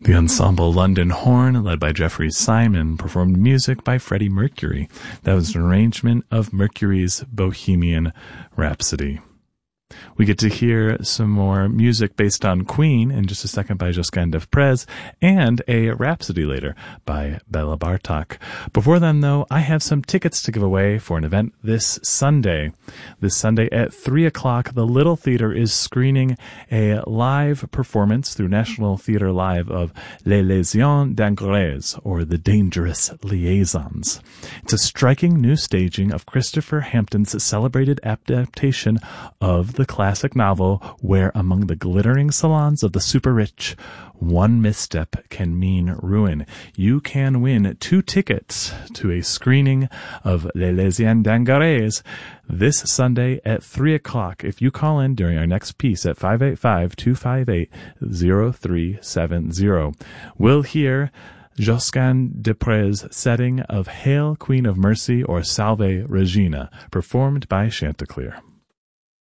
The ensemble London Horn, led by Jeffrey Simon, performed music by Freddie Mercury. That was an arrangement of Mercury's Bohemian Rhapsody. We get to hear some more music based on Queen in just a second by Josquin des Prez, and a Rhapsody later by Bela Bartok. Before then, though, I have some tickets to give away for an event this Sunday. This Sunday at 3 o'clock, the Little Theater is screening a live performance through National Theatre Live of Les Liaisons Dangereuses, or The Dangerous Liaisons. It's a striking new staging of Christopher Hampton's celebrated adaptation of the classic novel, where among the glittering salons of the super-rich, one misstep can mean ruin. You can win 2 tickets to a screening of Les Liaisons Dangereuses this Sunday at 3 o'clock if you call in during our next piece at 585-258-0370. We'll hear Josquin des Prez' setting of Hail, Queen of Mercy, or Salve Regina, performed by Chanticleer.